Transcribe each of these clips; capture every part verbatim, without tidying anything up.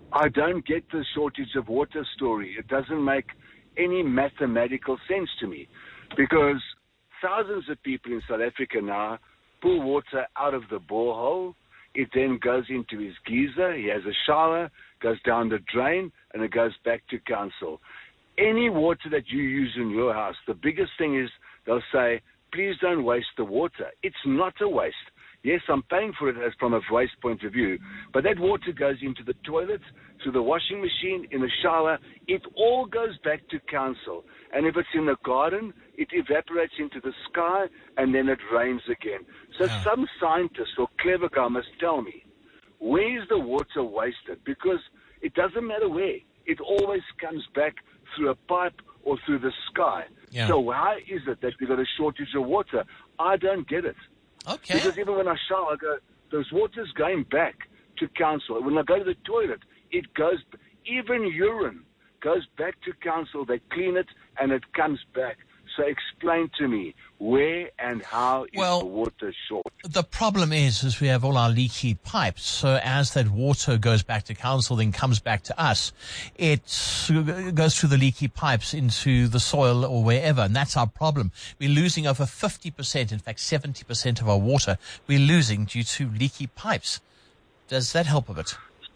I don't get the shortage of water story. It doesn't make any mathematical sense to me, because thousands of people in South Africa now pull water out of the borehole. It then goes into his geyser. He has a shower, goes down the drain, and it goes back to council. Any water that you use in your house, the biggest thing is they'll say, please don't waste the water. It's not a waste. Yes, I'm paying for it as from a waste point of view, but that water goes into the toilet, to the washing machine, in the shower. It all goes back to council. And if it's in the garden, it evaporates into the sky, and then it rains again. So Yeah. some scientist or clever guy must tell me, where is the water wasted? Because it doesn't matter where. It always comes back through a pipe or through the sky. Yeah. So how is it that we've got a shortage of water? I don't get it. Okay. Because even when I shower, I go, those water's going back to council. When I go to the toilet, it goes, even urine goes back to council. They clean it, and it comes back. So explain to me, where and how is Well, the water short? The problem is, is we have all our leaky pipes. So as that water goes back to council, then comes back to us, it goes through the leaky pipes into the soil or wherever. And that's our problem. We're losing over fifty percent, in fact, seventy percent of our water we're losing due to leaky pipes. Does that help a bit?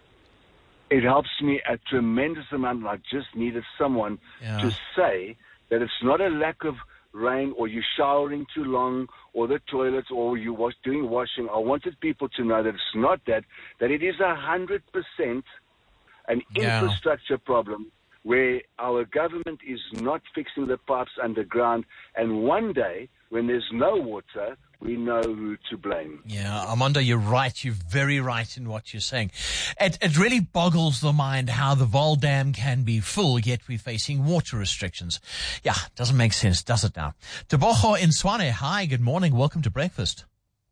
It helps me a tremendous amount. I just needed someone Yeah. to say that it's not a lack of rain, or you're showering too long, or the toilets, or you was doing washing. I wanted people to know that it's not that, that it is a hundred percent an Yeah. infrastructure problem where our government is not fixing the pipes underground. And one day, when there's no water, we know who to blame. Yeah, Armando, you're right. You're very right in what you're saying. It, it really boggles the mind how the Vaal Dam can be full, yet we're facing water restrictions. Yeah, doesn't make sense, does it now? Tebogo in Swane, hi, good morning. Welcome to breakfast.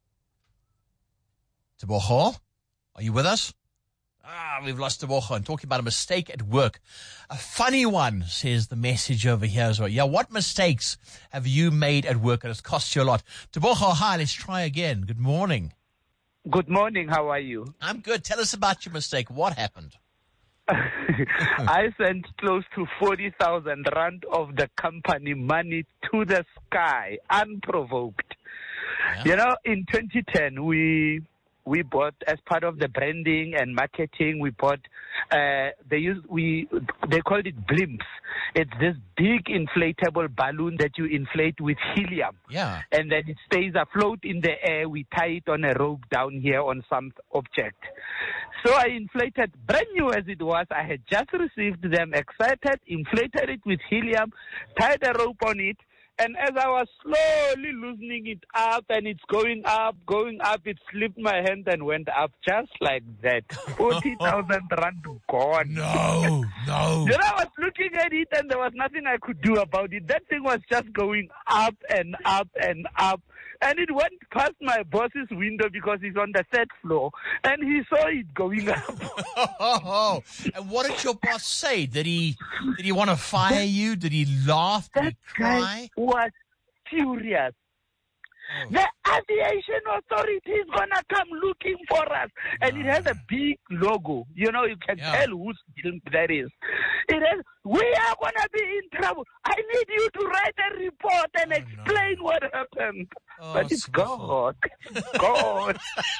Tebogo, are you with us? Ah, we've lost Tebogo. And talking about a mistake at work. A funny one, says the message over here as well. Yeah, what mistakes have you made at work that has cost you a lot? Tebogo, hi, let's try again. Good morning. Good morning. How are you? I'm good. Tell us about your mistake. What happened? I sent close to forty thousand rand of the company money to the sky, unprovoked. Yeah. You know, in twenty ten, we we bought, as part of the branding and marketing, we bought, uh, they use, we, they called it blimps. It's this big inflatable balloon that you inflate with helium. Yeah. And then it stays afloat in the air. We tie it on a rope down here on some object. So I inflated, brand new as it was. I had just received them, excited, inflated it with helium, tied a rope on it. And as I was slowly loosening it up and it's going up, going up, it slipped my hand and went up just like that. forty thousand rand gone. No, no. Then I was looking at it and there was nothing I could do about it. That thing was just going up and up and up. And it went past my boss's window because he's on the third floor. And he saw it going up. Oh, and what did your boss say? Did he did he want to fire you? Did he laugh? Did That he cry? guy was furious. Oh. The aviation authority is gonna come looking for us, and it has a big logo. You know, you can Yeah. tell whose film that is. It has, we are gonna be in trouble. I need you to write a report and Oh, explain no. what happened. Oh, But it's Smuffle. gone. It's gone.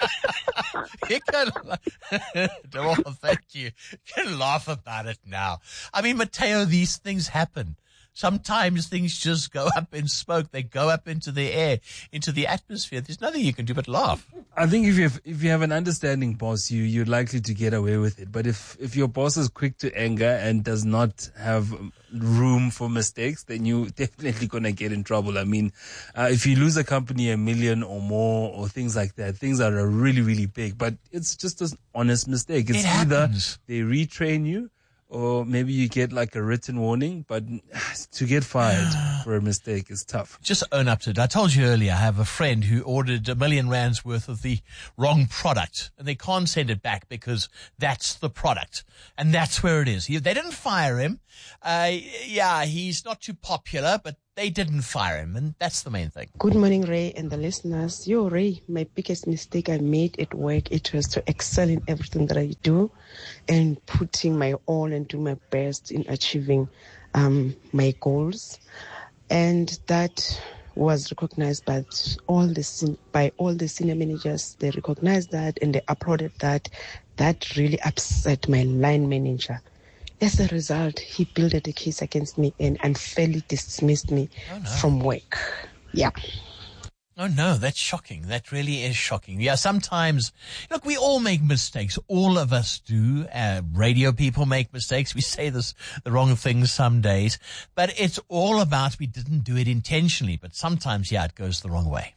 You can, well, thank you. You can laugh about it now. I mean, Mateo, these things happen. Sometimes things just go up in smoke. They go up into the air, into the atmosphere. There's nothing you can do but laugh. I think if you have, if you have an understanding boss, you you're likely to get away with it. But if if your boss is quick to anger and does not have room for mistakes, then you definitely gonna get in trouble. I mean, uh, if you lose a company a million or more or things like that, things are really really big. But it's just an honest mistake. It's It either happens. they retrain you, or maybe you get like a written warning, but to get fired for a mistake is tough. Just own up to it. I told you earlier, I have a friend who ordered a million rands worth of the wrong product, and they can't send it back because that's the product, and that's where it is. He- They didn't fire him. Uh, yeah, he's not too popular, but they didn't fire him, and that's the main thing. Good morning, Ray, and the listeners. Yo, Ray, my biggest mistake I made at work, it was to excel in everything that I do and putting my all and do my best in achieving um, my goals. And that was recognized by all the by all the senior managers. They recognized that and they applauded that. That really upset my line manager. As a result, he built a case against me and unfairly dismissed me oh, no. from work. Yeah. Oh, no, that's shocking. That really is shocking. Yeah, sometimes, look, we all make mistakes. All of us do. Uh, radio people make mistakes. We say this, the wrong things some days. But it's all about we didn't do it intentionally. But sometimes, yeah, it goes the wrong way.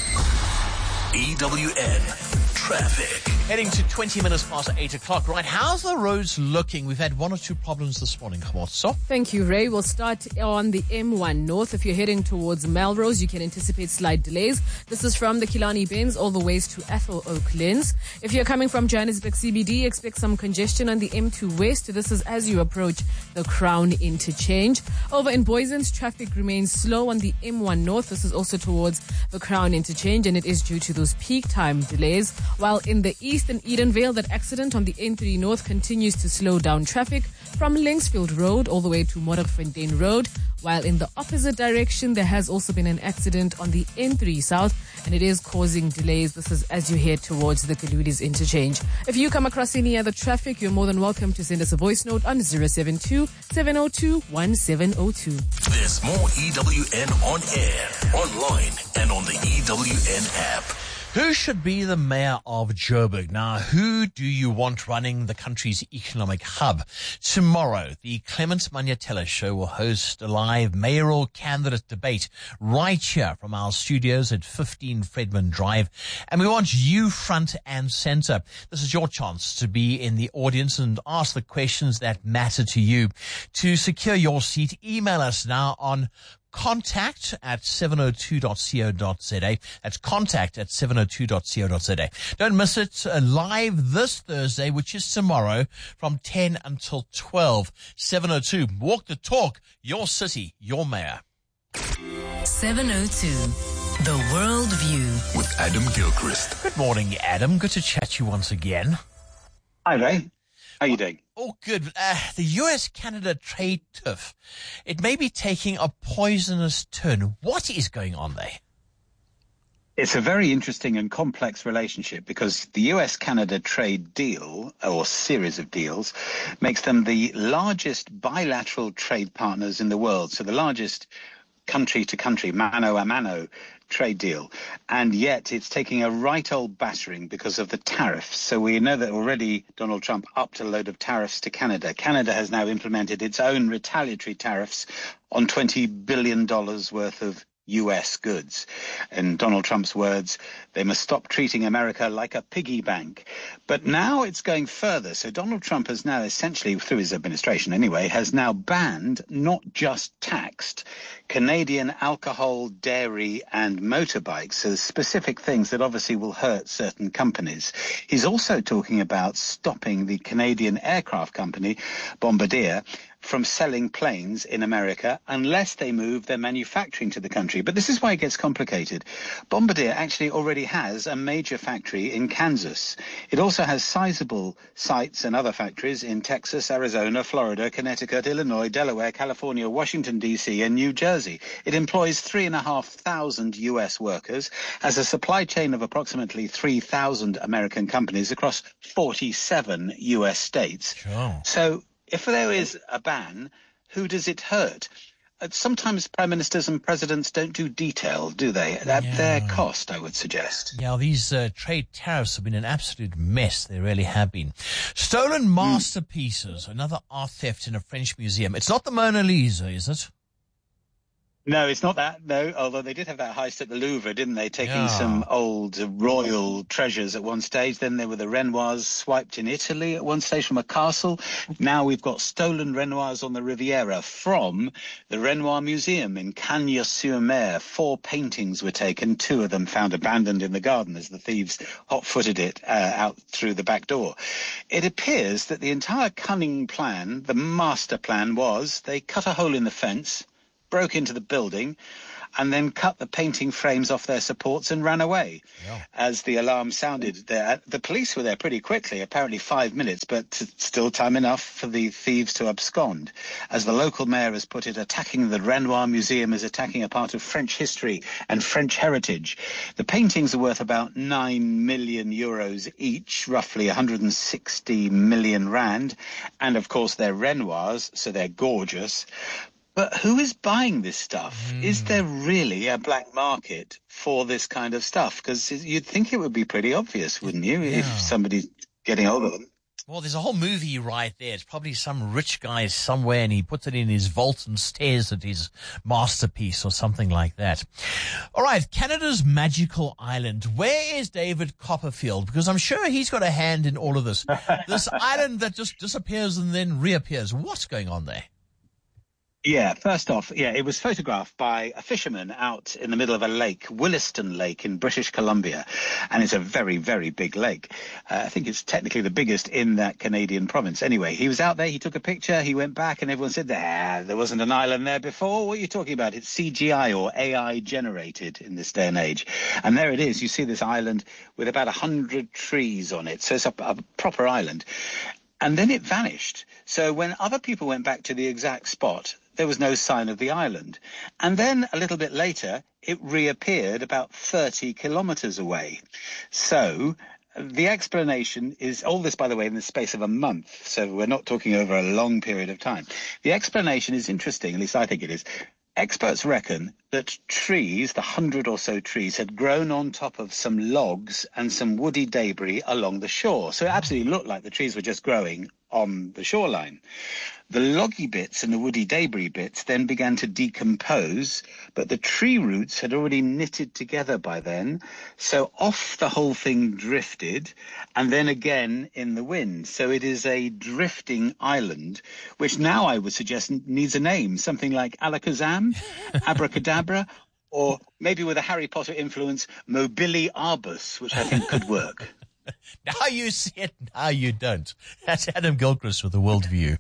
E W N Traffic. Heading to twenty minutes past eight o'clock. Right, how's the roads looking? We've had one or two problems this morning, Kamotso. Thank you, Ray. We'll start on the M one North. If you're heading towards Melrose, you can anticipate slight delays. This is from the Killarney Bends all the ways to Ethel Oaklands. If you're coming from Johannesburg C B D, expect some congestion on the M two West. This is as you approach the Crown interchange. Over in Boysens, traffic remains slow on the M one North. This is also towards the Crown interchange, and it is due to those peak time delays. While in the east and Edenvale, that accident on the N three North continues to slow down traffic from Linksfield Road all the way to Modderfontein Road. While in the opposite direction, there has also been an accident on the N three South, and it is causing delays. This is as you head towards the Kalulis interchange. If you come across any other traffic, you're more than welcome to send us a voice note on zero seven two, seven zero two, one seven zero two. There's more E W N on air, online, and on the E W N app. Who should be the mayor of Joburg? Now, who do you want running the country's economic hub? Tomorrow, the Clements Manyatela Show will host a live mayoral candidate debate right here from our studios at fifteen Fredman Drive. And we want you front and center. This is your chance to be in the audience and ask the questions that matter to you. To secure your seat, email us now on contact at seven oh two dot co dot za. That's contact at seven oh two dot co dot za. Don't miss it, uh, live this Thursday, which is tomorrow from ten until twelve. seven oh two. Walk the talk. Your city, your mayor. seven oh two. The World View. With Adam Gilchrist. Good morning, Adam. Good to chat to you once again. Hi, Ray. How are you doing? Oh, good. Uh, the U S Canada trade tiff, it may be taking a poisonous turn. What is going on there? It's a very interesting and complex relationship because the U S Canada trade deal, or series of deals, makes them the largest bilateral trade partners in the world. So the largest country-to-country, mano-a-mano trade deal. And yet it's taking a right old battering because of the tariffs. So we know that already Donald Trump upped a load of tariffs to Canada. Canada has now implemented its own retaliatory tariffs on twenty billion dollars worth of U S goods. In Donald Trump's words, they must stop treating America like a piggy bank. But now it's going further. So Donald Trump has now essentially, through his administration anyway, has now banned, not just taxed, Canadian alcohol, dairy and motorbikes. So specific things that obviously will hurt certain companies. He's also talking about stopping the Canadian aircraft company, Bombardier, from selling planes in America unless they move their manufacturing to the country. But this is why it gets complicated. Bombardier actually already has a major factory in Kansas. It also has sizable sites and other factories in Texas, Arizona, Florida, Connecticut, Illinois, Delaware, California, Washington, D C and New Jersey. It employs three and a half thousand U S workers, has a supply chain of approximately three thousand American companies across forty-seven U S states. Sure. So if there is a ban, who does it hurt? Uh, sometimes prime ministers and presidents don't do detail, do they? At Yeah. their cost, I would suggest. Yeah, these uh, trade tariffs have been an absolute mess. They really have been. Stolen masterpieces, another art theft in a French museum. It's not the Mona Lisa, is it? No, it's not that, no, although they did have that heist at the Louvre, didn't they? Taking Yeah. some old uh, royal treasures at one stage. Then there were the Renoirs swiped in Italy at one stage from a castle. Now we've got stolen Renoirs on the Riviera from the Renoir Museum in Cagnes-sur-Mer. Four paintings were taken, two of them found abandoned in the garden as the thieves hot-footed it uh, out through the back door. It appears that the entire cunning plan, the master plan, was they cut a hole in the fence, broke into the building and then cut the painting frames off their supports and ran away. Yeah. As the alarm sounded there. The police were there pretty quickly, apparently five minutes, but still time enough for the thieves to abscond. As the local mayor has put it, attacking the Renoir Museum is attacking a part of French history and French heritage. The paintings are worth about nine million euros each, roughly one hundred sixty million rand. And of course, they're Renoirs, so they're gorgeous. But who is buying this stuff? Mm. Is there really a black market for this kind of stuff? Because you'd think it would be pretty obvious, wouldn't you, yeah. if somebody's getting hold of them? Well, there's a whole movie right there. It's probably some rich guy somewhere, and he puts it in his vault and stares at his masterpiece or something like that. All right, Canada's magical island. Where is David Copperfield? Because I'm sure he's got a hand in all of this. This island that just disappears and then reappears. What's going on there? Yeah, first off, yeah, it was photographed by a fisherman out in the middle of a lake, Williston Lake in British Columbia. And it's a very, very big lake. Uh, I think it's technically the biggest in that Canadian province. Anyway, he was out there, he took a picture, he went back, and everyone said, there, there wasn't an island there before. What are you talking about? It's C G I or A I generated in this day and age. And there it is. You see this island with about a hundred trees on it. So it's a, a proper island. And then it vanished. So when other people went back to the exact spot, there was no sign of the island. And then a little bit later, it reappeared about thirty kilometers away. So the explanation is, all this, by the way, in the space of a month. So we're not talking over a long period of time. The explanation is interesting, at least I think it is. Experts reckon that trees, the hundred or so trees, had grown on top of some logs and some woody debris along the shore. So it absolutely looked like the trees were just growing on the shoreline. The loggy bits and the woody debris bits then began to decompose, but the tree roots had already knitted together by then. So off the whole thing drifted, and then again in the wind. So it is a drifting island, which now I would suggest needs a name, something like Alakazam, Abracadabra, or maybe with a Harry Potter influence, Mobili Arbus, which I think could work. Now you see it, now you don't. That's Adam Gilchrist with The Worldview.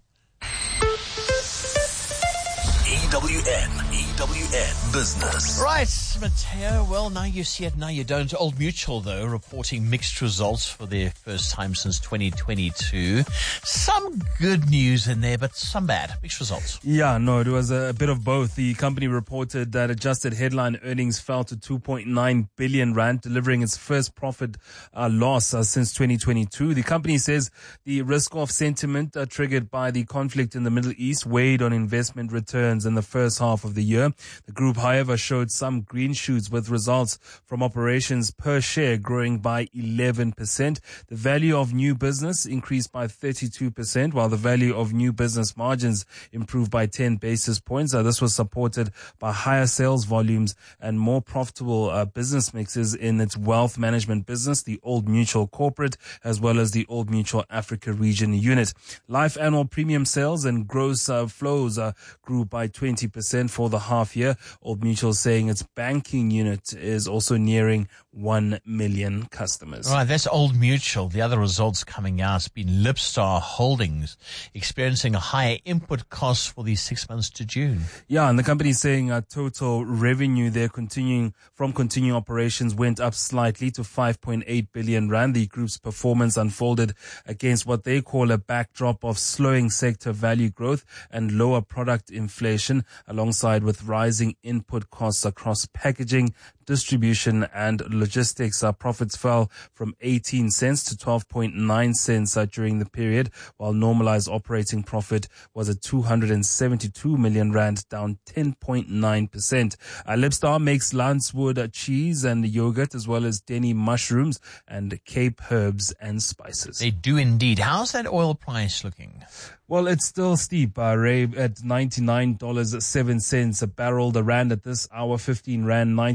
E W N, E W N Business. Right, Matteo. Well, now you see it, now you don't. Old Mutual, though, reporting mixed results for their first time since twenty twenty-two. Some good news in there, but some bad. Mixed results. Yeah, no, it was a bit of both. The company reported that adjusted headline earnings fell to two point nine billion rand, delivering its first profit uh, loss uh, since twenty twenty-two. The company says the risk-off sentiment uh, triggered by the conflict in the Middle East weighed on investment returns in the first half of the year. The group, however, showed some green shoots with results from operations per share growing by eleven percent. The value of new business increased by thirty-two percent, while the value of new business margins improved by ten basis points. Uh, this was supported by higher sales volumes and more profitable uh, business mixes in its wealth management business, the Old Mutual Corporate, as well as the Old Mutual Africa Region unit. Life annual premium sales and gross uh, flows uh, grew by twenty percent for the half year. Old Mutual saying its banking unit is also nearing one million customers. Right, that's Old Mutual. The other results coming out has been Lipstar Holdings experiencing a higher input cost for these six months to June. Yeah, and the company is saying uh, total revenue there continuing from continuing operations went up slightly to five point eight billion rand. The group's performance unfolded against what they call a backdrop of slowing sector value growth and lower product inflation, alongside with rising input costs across packaging, distribution and logistics. Our profits fell from eighteen cents to twelve point nine cents uh, during the period, while normalized operating profit was at two hundred seventy-two million rand, down ten point nine percent. Uh, Lipstar makes Lancewood uh, cheese and yogurt, as well as Denny mushrooms and Cape herbs and spices. They do indeed. How's that oil price looking? Well, it's still steep, uh, Ray, at ninety-nine dollars and seven cents a barrel. The rand at this hour, fifteen rand ninety-nine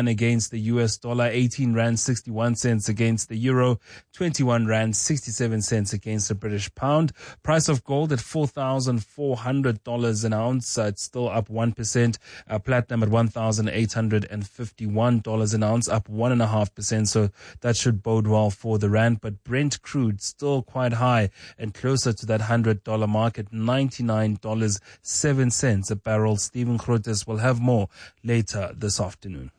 against the U S dollar, eighteen rand sixty-one cents against the euro, twenty-one rand sixty-seven cents against the British pound. Price of gold at four thousand four hundred dollars an ounce. Uh, it's still up one percent. Uh, platinum at one thousand eight hundred fifty-one dollars an ounce, up one point five percent. So that should bode well for the rand. But Brent crude still quite high and closer to that one hundred dollars mark at ninety-nine dollars and seven cents a barrel. Stephen Grootes will have more later this afternoon.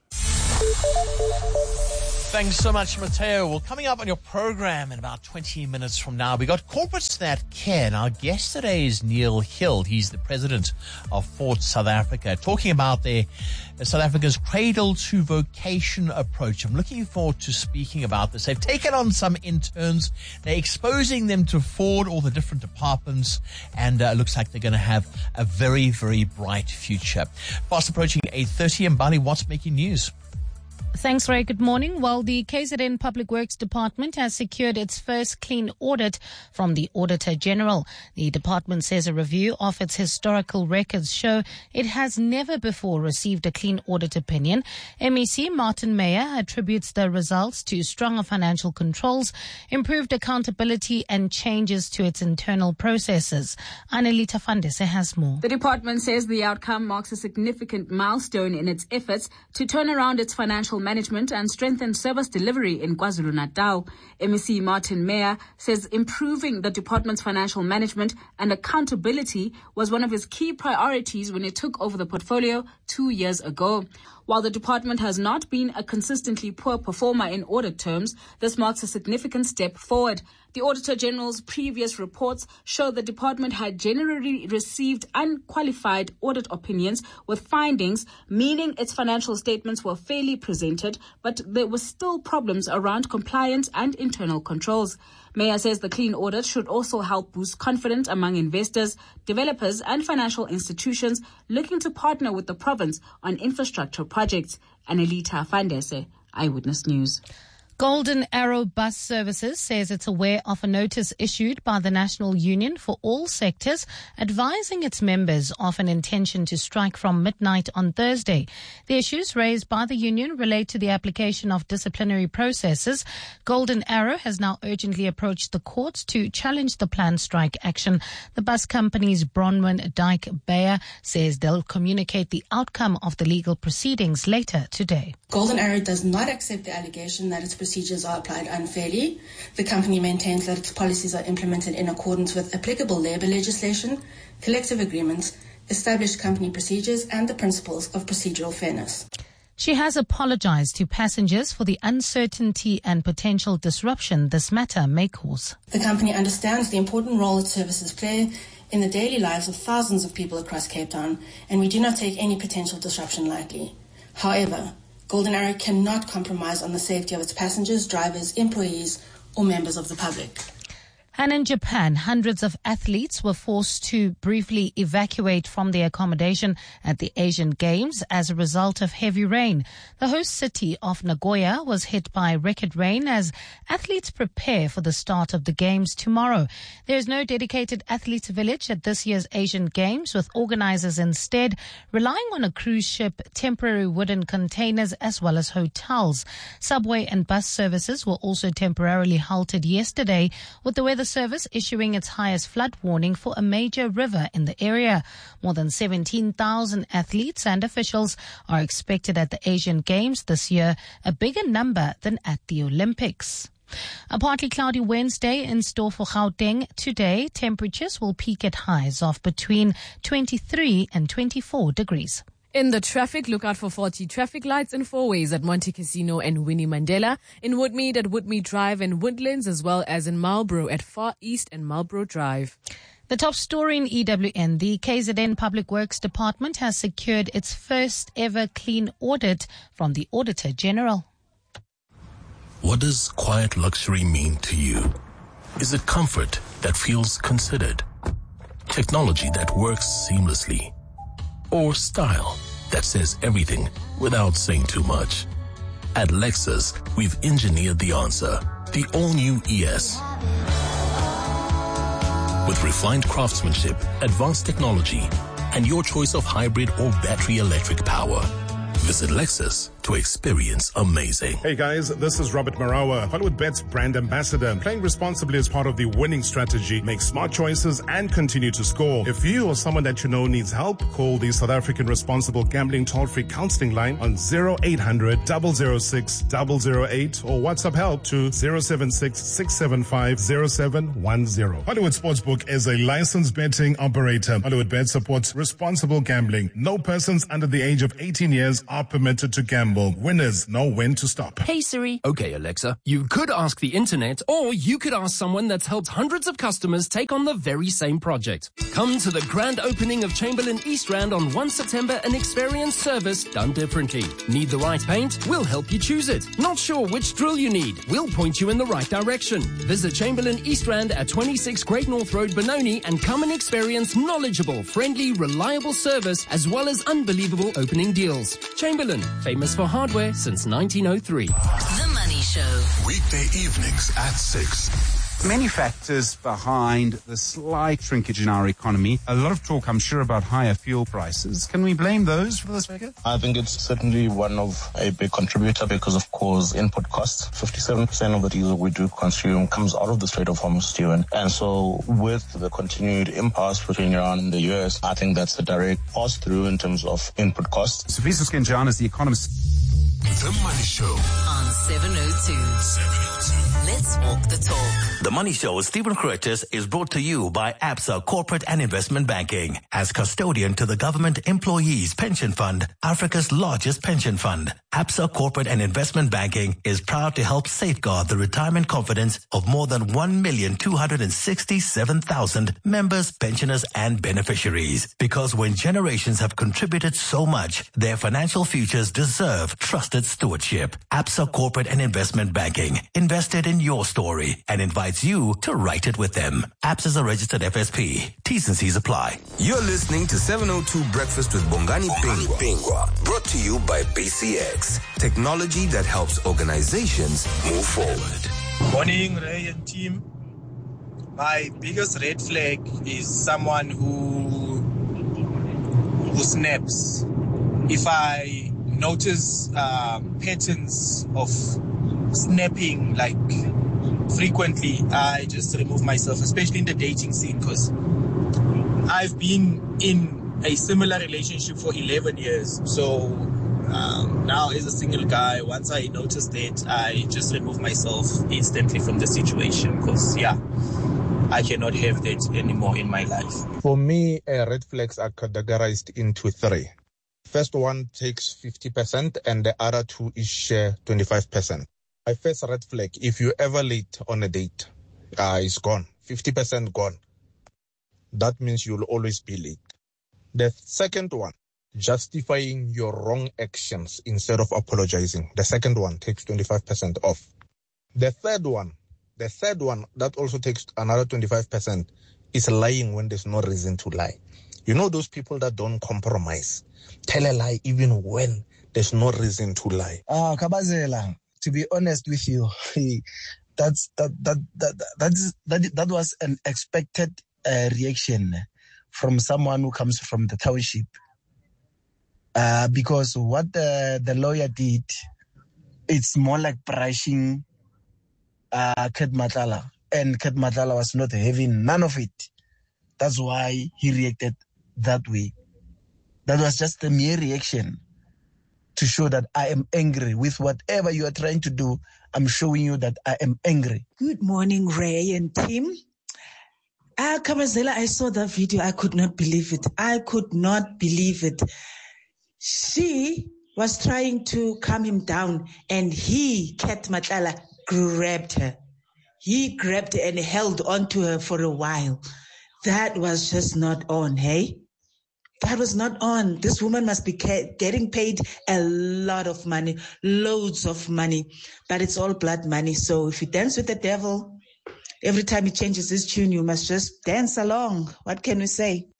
Thanks so much, Matteo. Well, coming up on your program in about twenty minutes from now, we got Corporates That Care. Our guest today is Neil Hill. He's the president of Ford South Africa, talking about their uh, South Africa's cradle to vocation approach. I'm looking forward to speaking about this. They've taken on some interns. They're exposing them to Ford, all the different departments, and uh, looks like they're going to have a very, very bright future. Fast approaching eight thirty, and Bali, what's making news? Thanks, Ray. Good morning. Well, the K Z N Public Works Department has secured its first clean audit from the Auditor General. The department says a review of its historical records show it has never before received a clean audit opinion. M E C Martin Meyer attributes the results to stronger financial controls, improved accountability and changes to its internal processes. Annelita Fandese has more. The department says the outcome marks a significant milestone in its efforts to turn around its financial management and strengthen service delivery in KwaZulu-Natal. M E C Martin Meyer says improving the department's financial management and accountability was one of his key priorities when he took over the portfolio two years ago. While the department has not been a consistently poor performer in audit terms, this marks a significant step forward. The Auditor General's previous reports show the department had generally received unqualified audit opinions with findings, meaning its financial statements were fairly presented, but there were still problems around compliance and internal controls. Meyer says the clean audit should also help boost confidence among investors, developers and financial institutions looking to partner with the province on infrastructure projects. Annelita Fandese, Eyewitness News. Golden Arrow Bus Services says it's aware of a notice issued by the National Union for all sectors advising its members of an intention to strike from midnight on Thursday. The issues raised by the union relate to the application of disciplinary processes. Golden Arrow has now urgently approached the courts to challenge the planned strike action. The bus company's Bronwyn Dyke Bayer says they'll communicate the outcome of the legal proceedings later today. Golden Arrow does not accept the allegation that its procedures are applied unfairly. The company maintains that its policies are implemented in accordance with applicable labour legislation, collective agreements, established company procedures and the principles of procedural fairness. She has apologized to passengers for the uncertainty and potential disruption this matter may cause. The company understands the important role its services play in the daily lives of thousands of people across Cape Town, and we do not take any potential disruption lightly. However, Golden Arrow cannot compromise on the safety of its passengers, drivers, employees, or members of the public. And in Japan, hundreds of athletes were forced to briefly evacuate from their accommodation at the Asian Games as a result of heavy rain. The host city of Nagoya was hit by record rain as athletes prepare for the start of the Games tomorrow. There is no dedicated athletes village at this year's Asian Games, with organizers instead relying on a cruise ship, temporary wooden containers, as well as hotels. Subway and bus services were also temporarily halted yesterday, with the weather service issuing its highest flood warning for a major river in the area. More than seventeen thousand athletes and officials are expected at the Asian Games this year, a bigger number than at the Olympics. A partly cloudy Wednesday in store for Gauteng. Today, temperatures will peak at highs of between twenty-three and twenty-four degrees. In the traffic, look out for faulty traffic lights and four-ways at Monte Casino and Winnie Mandela, in Woodmead at Woodmead Drive and Woodlands, as well as in Marlborough at Far East and Marlborough Drive. The top story in E W N, the K Z N Public Works Department has secured its first ever clean audit from the Auditor General. What does quiet luxury mean to you? Is it comfort that feels considered? Technology that works seamlessly? Or style that says everything without saying too much? At Lexus, we've engineered the answer, the all-new E S. With refined craftsmanship, advanced technology, and your choice of hybrid or battery electric power. Visit Lexus to to experience amazing. Hey guys, this is Robert Marawa, Hollywoodbets brand ambassador. Playing responsibly is part of the winning strategy. Make smart choices and continue to score. If you or someone that you know needs help, call the South African Responsible Gambling toll-free counseling line on zero eight hundred, zero zero six, zero zero eight or WhatsApp help to zero seven six, six seven five, zero seven one zero. Hollywood Sportsbook is a licensed betting operator. Hollywoodbet supports responsible gambling. No persons under the age of eighteen years are permitted to gamble. Winners know when to stop. Hey Siri. Okay, Alexa. You could ask the internet, or you could ask someone that's helped hundreds of customers take on the very same project. Come to the grand opening of Chamberlain East Rand on the first of September and experience service done differently. Need the right paint? We'll help you choose it. Not sure which drill you need? We'll point you in the right direction. Visit Chamberlain East Rand at twenty-six Great North Road, Benoni, and come and experience knowledgeable, friendly, reliable service as well as unbelievable opening deals. Chamberlain, famous for hardware since nineteen oh three. The Money Show. Weekday evenings at six. Many factors behind the slight shrinkage in our economy. A lot of talk, I'm sure, about higher fuel prices. Can we blame those for this figure? I think it's certainly one of a big contributor because, of course, input costs. fifty-seven percent of the diesel we do consume comes out of the Strait of Hormuz, Stephen. And so with the continued impasse between Iran and the U S, I think that's a direct pass-through in terms of input costs. Sophie Skenjan is the economist. The Money Show on seven oh two. seven oh two. Let's walk the talk. The Money Show with Stephen Curtis is brought to you by Absa Corporate and Investment Banking. As custodian to the Government Employees Pension Fund, Africa's largest pension fund, Absa Corporate and Investment Banking is proud to help safeguard the retirement confidence of more than one million two hundred sixty-seven thousand members, pensioners, and beneficiaries. Because when generations have contributed so much, their financial futures deserve trusted stewardship. Absa Corporate and Investment Banking invested in your story and invites you to write it with them. Absa is a registered F S P. T's and C's apply. You're listening to seven oh two Breakfast with Bongani Pingwa, brought to you by B C X, technology that helps organizations move forward. Morning, Ray and team. My biggest red flag is someone who who snaps. If I notice uh, patterns of snapping like frequently, I just remove myself, especially in the dating scene, because I've been in a similar relationship for eleven years. So um, now as a single guy, once I notice that, I just remove myself instantly from the situation, because yeah, I cannot have that anymore in my life. For me, uh, red flags are categorized into three. First one takes fifty percent and the other two is share twenty-five percent. My first red flag, if you're ever late on a date, uh, it's gone. fifty percent gone. That means you'll always be late. The second one, justifying your wrong actions instead of apologizing. The second one takes twenty-five percent off. The third one, the third one that also takes another twenty-five percent is lying when there's no reason to lie. You know those people that don't compromise. Tell a lie even when there's no reason to lie. Ah, Kabazela, to be honest with you, that's that that that that is, that, that was an expected uh, reaction from someone who comes from the township. Uh, because what the, the lawyer did, it's more like brushing uh, Ket Matala, and Ket Matala was not having none of it. That's why he reacted that way. That was just a mere reaction to show that I am angry with whatever you are trying to do. I'm showing you that I am angry. Good morning, Ray and Tim. Ah, Kabazela, I saw that video. I could not believe it. I could not believe it. She was trying to calm him down, and he, Ket Matala, grabbed her. He grabbed her and held onto her for a while. That was just not on, hey? That was not on. This woman must be getting paid a lot of money, loads of money, but it's all blood money. So if you dance with the devil, every time he changes his tune, you must just dance along. What can we say?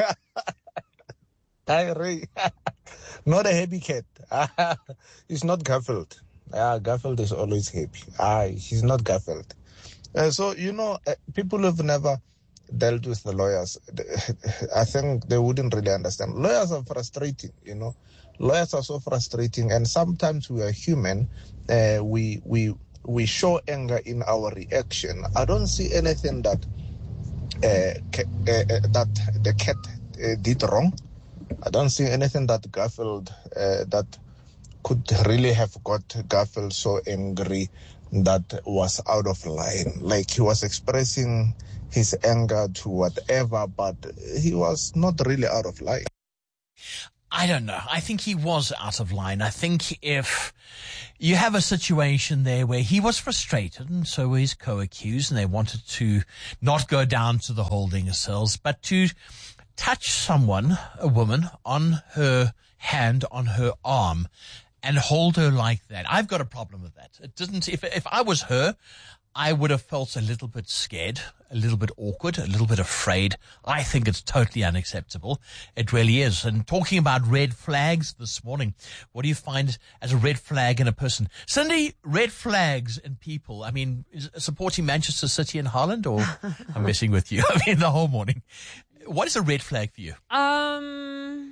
I Ray. Not a happy cat. It's not Garfield. Uh, Garfield is always happy. Ah, he's not Garfield. Uh, so, you know, uh, people have never dealt with the lawyers, I think they wouldn't really understand. Lawyers are frustrating, you know. Lawyers are so frustrating, and sometimes we are human. Uh, we we we show anger in our reaction. I don't see anything that uh, ca- uh, that the cat uh, did wrong. I don't see anything that Garfield uh, that could really have got Garfield so angry that was out of line. Like, he was expressing his anger to whatever, but he was not really out of line. I don't know. I think he was out of line. I think if you have a situation there where he was frustrated and so were his co-accused, and they wanted to not go down to the holding cells, but to touch someone, a woman, on her hand, on her arm, and hold her like that. I've got a problem with that. It doesn't, if, if I was her, I would have felt a little bit scared, a little bit awkward, a little bit afraid. I think it's totally unacceptable. It really is. And talking about red flags this morning, what do you find as a red flag in a person? Cindy, red flags in people. I mean, is supporting Manchester City and Haaland, or I'm messing with you? I mean, the whole morning. What is a red flag for you? Um...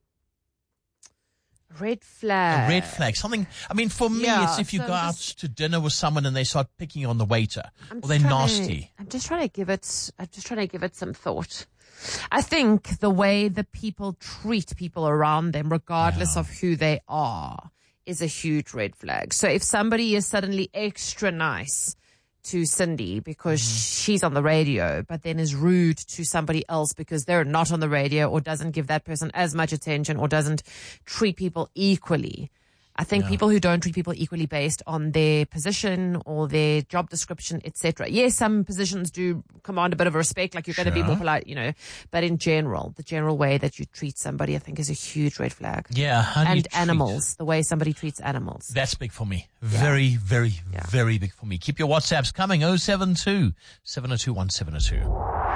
Red flag. A red flag. Something, I mean, for me, Yeah, it's if you so go I'm out just- to dinner with someone and they start picking on the waiter, I'm or they're just trying nasty. To, I'm just trying to give it. I'm just trying to give it some thought. I think the way that people treat people around them, regardless of who they are, is a huge red flag. So if somebody is suddenly extra nice to Cindy because she's on the radio, but then is rude to somebody else because they're not on the radio, or doesn't give that person as much attention, or doesn't treat people equally. I think Yeah. people who don't treat people equally based on their position or their job description, et cetera. Yes, some positions do command a bit of respect, like you're going to be Sure. more polite, you know. But in general, the general way that you treat somebody, I think, is a huge red flag. Yeah, how do you And treat- animals, the way somebody treats animals. That's big for me. Very, very, very big for me. Keep your WhatsApps coming. oh seven two, seven oh two, one seven oh two.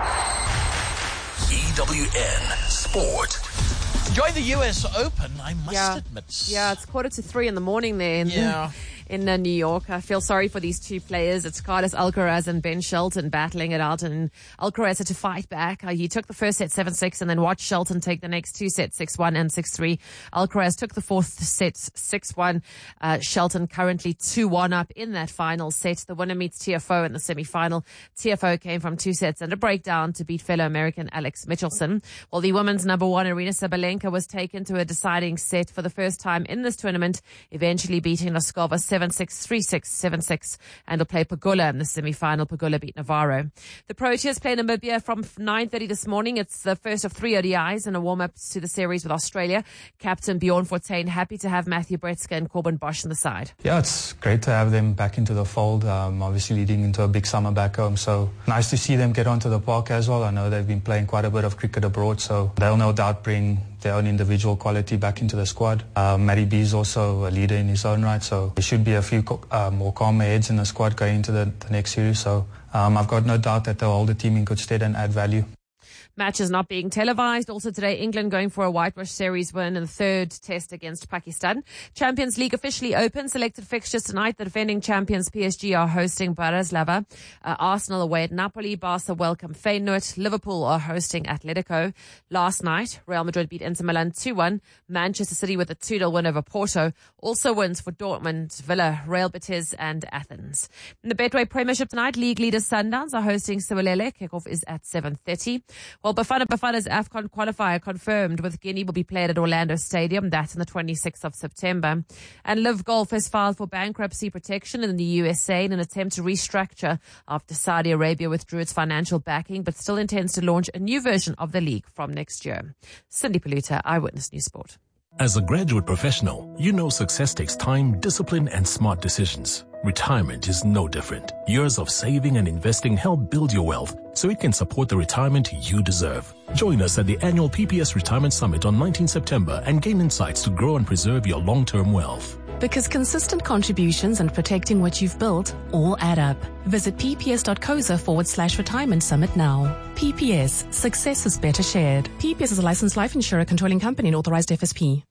E W N Sport. Enjoy the U S Open, I must Yeah. admit. Yeah, it's quarter to three in the morning there in, Yeah. in uh, New York. I feel sorry for these two players. It's Carlos Alcaraz and Ben Shelton battling it out, and Alcaraz had to fight back. Uh, he took the first set seven six and then watched Shelton take the next two sets six one and six three. Alcaraz took the fourth set six one. Uh, Shelton currently two one up in that final set. The winner meets T F O in the semi-final. T F O came from two sets and a breakdown to beat fellow American Alex Michelson. While the women's number one, Arina Sabalenka, was taken to a deciding set for the first time in this tournament, eventually beating Noskova seven six, three six, seven six, and will play Pagula in the semi-final. Pagula beat Navarro. The Proteas play Namibia from nine thirty this morning. It's the first of three O D Is and a warm-up to the series with Australia. Captain Bjorn Fortuin happy to have Matthew Bretzka and Corbin Bosch on the side. Yeah, it's great to have them back into the fold, um, obviously leading into a big summer back home. So nice to see them get onto the park as well. I know they've been playing quite a bit of cricket abroad, so they'll no doubt bring their own individual quality back into the squad. Uh, Matty B is also a leader in his own right, so there should be a few co- uh, more calmer heads in the squad going into the, the next series. So um, I've got no doubt that they'll hold the team in good stead and add value. Matches not being televised. Also today, England going for a whitewash series win in the third test against Pakistan. Champions League officially open. Selected fixtures tonight. The defending champions P S G are hosting Bratislava. Uh, Arsenal away at Napoli. Barca welcome Feyenoord. Liverpool are hosting Atletico. Last night, Real Madrid beat Inter Milan two one. Manchester City with a two nil win over Porto. Also wins for Dortmund, Villa, Real Betis and Athens. In the Betway Premiership tonight, league leaders Sundowns are hosting Siwelele. Kickoff is at seven thirty. Well, Bafana Bafana's AFCON qualifier confirmed with Guinea will be played at Orlando Stadium. That's on the twenty-sixth of September. And Live Golf has filed for bankruptcy protection in the U S A in an attempt to restructure after Saudi Arabia withdrew its financial backing, but still intends to launch a new version of the league from next year. Cindy Paluta, Eyewitness News Sport. As a graduate professional, you know success takes time, discipline, and smart decisions. Retirement is no different. Years of saving and investing help build your wealth so it can support the retirement you deserve. Join us at the annual P P S Retirement Summit on nineteenth September and gain insights to grow and preserve your long-term wealth. Because consistent contributions and protecting what you've built all add up. Visit pps.coza forward slash retirement summit now. P P S, success is better shared. P P S is a licensed life insurer controlling company and authorized F S P.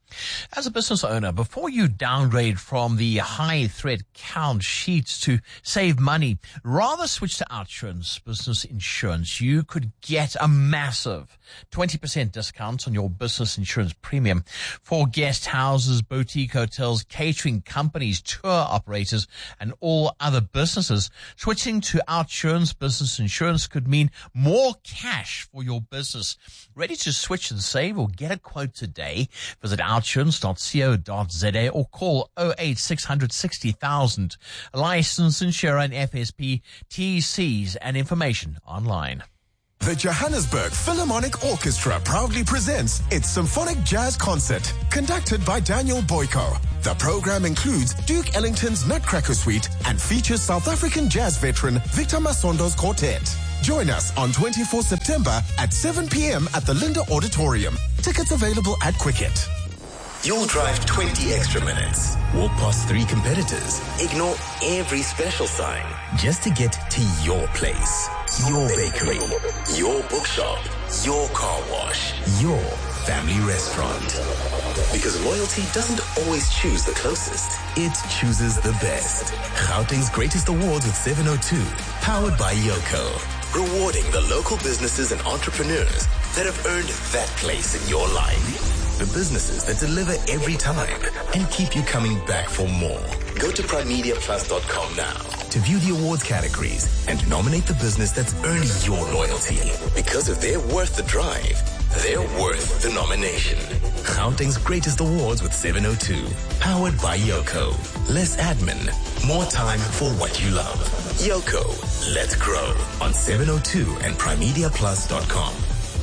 As a business owner, before you downgrade from the high threat count sheets to save money, rather switch to OUTsurance Business Insurance. You could get a massive twenty percent discount on your business insurance premium for guest houses, boutique hotels, catering companies, tour operators, and all other businesses. Switching to OUTsurance Business Insurance could mean more cash for your business. Ready to switch and save or get a quote today? Visit outsurance dot co dot za or call oh eight six hundred sixty thousand. Licensed insurer and F S P, T Cs and information online. The Johannesburg Philharmonic Orchestra proudly presents its Symphonic Jazz Concert, conducted by Daniel Boyko. The program includes Duke Ellington's Nutcracker Suite and features South African jazz veteran Victor Masondo's quartet. Join us on the twenty-fourth of September at seven p.m. at the Linda Auditorium. Tickets available at Quicket. You'll drive twenty extra minutes, walk past three competitors, ignore every special sign just to get to your place, your bakery, your bookshop, your car wash, your family restaurant. Because loyalty doesn't always choose the closest, it chooses the best. Gauteng's Greatest Awards with seven oh two, powered by Yoko. Rewarding the local businesses and entrepreneurs that have earned that place in your life. The businesses that deliver every time and keep you coming back for more. Go to prime media plus dot com now to view the awards categories and nominate the business that's earned your loyalty. Because if they're worth the drive, they're worth the nomination. Gauteng's Greatest Awards with seven oh two, powered by Yoko. Less admin, more time for what you love. Yoko, let's grow on seven oh two and prime media plus dot com.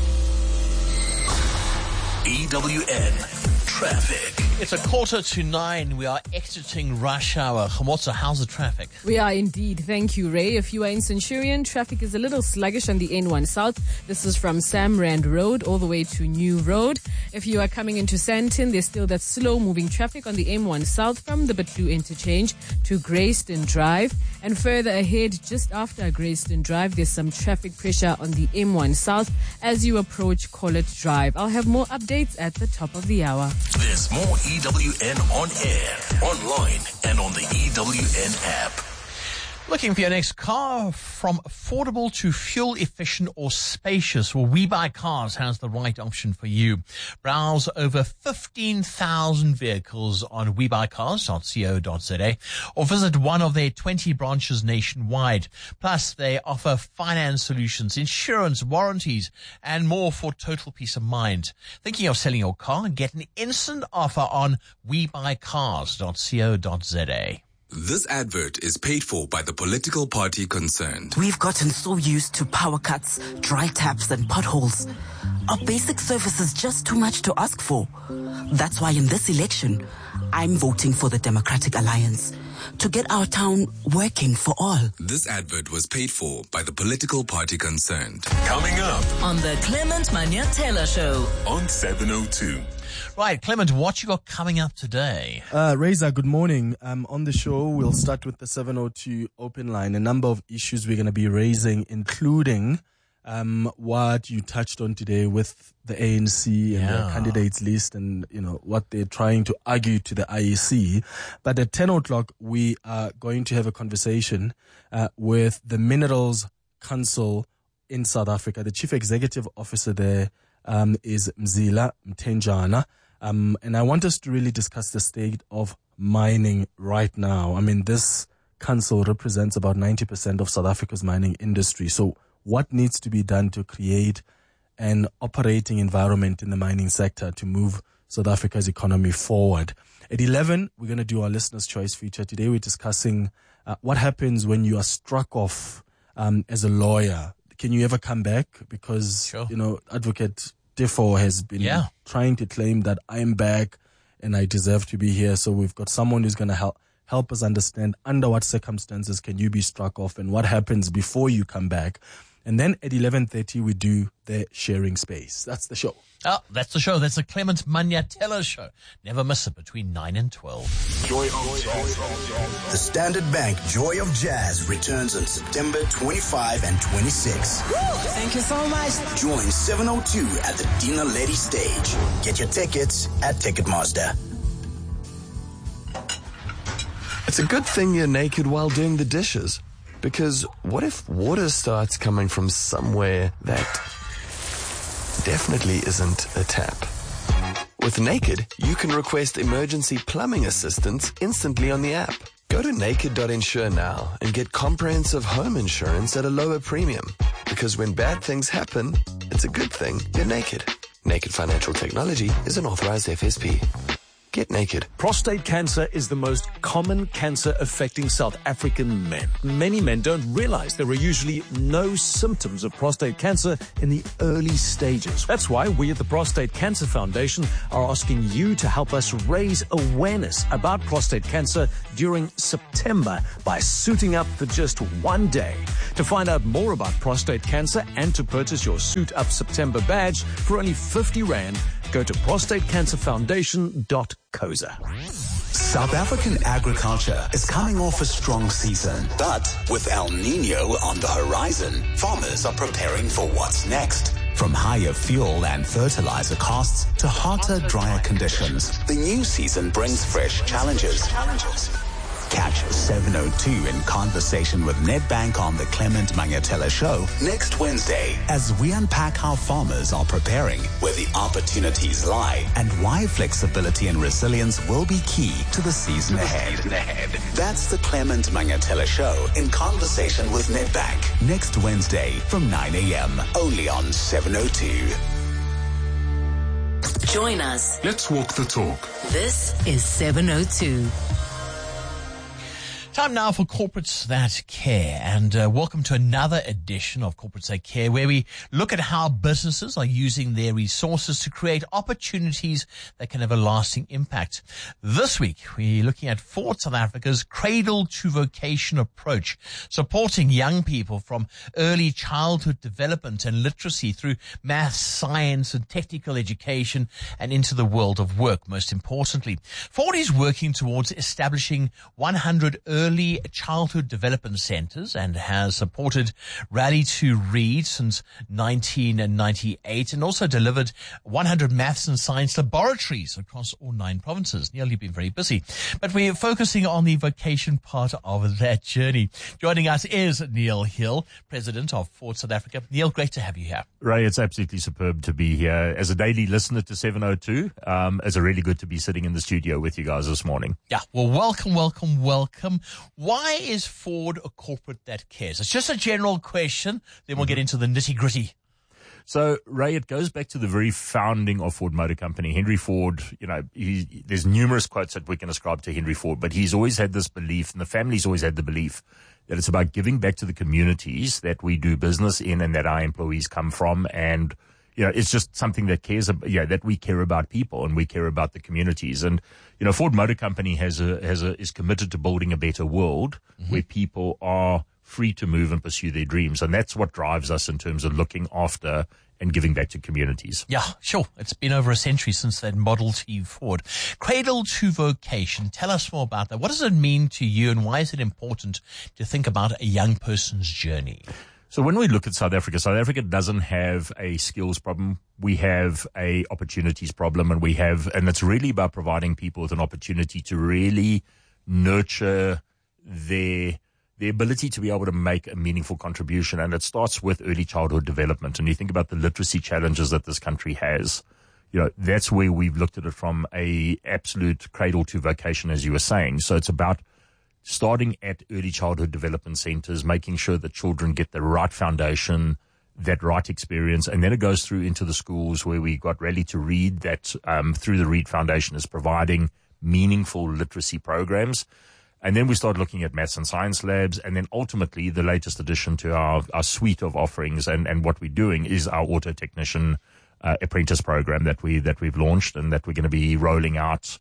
E W N Traffic. It's a quarter to nine. We are exiting rush hour. Khamotsa, how's the traffic? We are indeed. Thank you, Ray. If you are in Centurion, traffic is a little sluggish on the N one South. This is from Sam Rand Road all the way to New Road. If you are coming into Sandton, there's still that slow-moving traffic on the M one South from the Batu interchange to Grayston Drive. And further ahead, just after Grayston Drive, there's some traffic pressure on the M one South as you approach Collett Drive. I'll have more updates at the top of the hour. There's more E W N on air, online, and on the E W N app. Looking for your next car? From affordable to fuel efficient or spacious, well, We Buy Cars has the right option for you. Browse over fifteen thousand vehicles on we buy cars dot co dot za or visit one of their twenty branches nationwide. Plus, they offer finance solutions, insurance, warranties, and more for total peace of mind. Thinking of selling your car? Get an instant offer on we buy cars dot co dot za. This advert is paid for by the political party concerned. We've gotten so used to power cuts, dry taps, and potholes. Our basic service is just too much to ask for. That's why in this election, I'm voting for the Democratic Alliance to get our town working for all. This advert was paid for by the political party concerned. Coming up on the Clement Manya-Taylor Show on seven oh two. Right, Clement, what you got coming up today? Uh, Reza, good morning. Um, on the show, we'll start with the seven oh two open line. A number of issues we're going to be raising, including um, what you touched on today with the A N C and Yeah. the candidates list and, you know, what they're trying to argue to the I E C. But at ten o'clock, we are going to have a conversation uh, with the Minerals Council in South Africa. The chief executive officer there um, is Mzila Mtenjana. Um, and I want us to really discuss the state of mining right now. I mean, this council represents about ninety percent of South Africa's mining industry. So what needs to be done to create an operating environment in the mining sector to move South Africa's economy forward? At eleven, we're going to do our listener's choice feature. Today we're discussing uh, what happens when you are struck off um, as a lawyer. Can you ever come back? Because, sure. you know, Advocate Defo has been Yeah. trying to claim that I'm back and I deserve to be here. So we've got someone who's going to help help us understand under what circumstances can you be struck off and what happens before you come back. And then at eleven thirty, we do the sharing space. That's the show. Oh, that's the show. That's the Clement Magnatella show. Never miss it between nine and twelve. Joy of Jazz. The Standard Bank Joy of Jazz returns on September twenty-fifth and twenty-sixth. Thank you so much. Join seven oh two at the Dina Lady stage. Get your tickets at Ticketmaster. It's a good thing you're naked while doing the dishes. Because what if water starts coming from somewhere that definitely isn't a tap? With Naked, you can request emergency plumbing assistance instantly on the app. Go to naked dot insure now and get comprehensive home insurance at a lower premium. Because when bad things happen, it's a good thing you're naked. Naked Financial Technology is an authorized F S P. Get naked. Prostate cancer is the most common cancer affecting South African men. Many men don't realize there are usually no symptoms of prostate cancer in the early stages. That's why we at the Prostate Cancer Foundation are asking you to help us raise awareness about prostate cancer during September by suiting up for just one day. To find out more about prostate cancer and to purchase your Suit Up September badge for only fifty rand, go to prostate cancer foundation dot coza. South African agriculture is coming off a strong season, but with El Nino on the horizon, farmers are preparing for what's next. From higher fuel and fertilizer costs to hotter, drier conditions, the new season brings fresh challenges. challenges. Catch seven oh two in conversation with Nedbank on the Clement Magnatella Show next Wednesday as we unpack how farmers are preparing, where the opportunities lie, and why flexibility and resilience will be key to the season ahead. That's the Clement Magnatella Show in conversation with Nedbank next Wednesday from nine a.m. only on seven oh two. Join us. Let's walk the talk. This is seven oh two. Time now for Corporates That Care, and uh, welcome to another edition of Corporates That Care, where we look at how businesses are using their resources to create opportunities that can have a lasting impact. This week, we're looking at Ford South Africa's Cradle to Vocation approach, supporting young people from early childhood development and literacy through math, science, and technical education and into the world of work, most importantly. Ford is working towards establishing one hundred early Early childhood development centers and has supported Rally to Read since nineteen ninety-eight and also delivered one hundred maths and science laboratories across all nine provinces. Neil, you've been very busy, but we're focusing on the vocation part of that journey. Joining us is Neil Hill, President of Ford South Africa. Neil, great to have you here. Ray, it's absolutely superb to be here. As a daily listener to seven oh two, um, it's really good to be sitting in the studio with you guys this morning. Yeah, well, welcome, welcome, welcome. Why is Ford a corporate that cares? It's just a general question. Then we'll get into the nitty gritty. So, Ray, it goes back to the very founding of Ford Motor Company. Henry Ford, you know, he, there's numerous quotes that we can ascribe to Henry Ford, but he's always had this belief, and the family's always had the belief, that it's about giving back to the communities that we do business in and that our employees come from. And, you know, it's just something that cares, yeah, that we care about people and we care about the communities. And, you know, Ford Motor Company has a, has a, is committed to building a better world mm-hmm. where people are free to move and pursue their dreams. And that's what drives us in terms of looking after and giving back to communities. Yeah, sure. It's been over a century since that Model T Ford. Cradle to Vocation. Tell us more about that. What does it mean to you and why is it important to think about a young person's journey? So when we look at South Africa, South Africa doesn't have a skills problem. We have a opportunities problem, and we have, and it's really about providing people with an opportunity to really nurture their the ability to be able to make a meaningful contribution. And it starts with early childhood development. And you think about the literacy challenges that this country has, you know, that's where we've looked at it from a absolute cradle to vocation, as you were saying. So it's about starting at early childhood development centers, making sure that children get the right foundation, that right experience, and then it goes through into the schools where we got Rally to Read that um, through the Read Foundation is providing meaningful literacy programs. And then we start looking at maths and science labs, and then ultimately the latest addition to our, our suite of offerings and, and what we're doing is our auto technician uh, apprentice program that we that we've launched and that we're going to be rolling out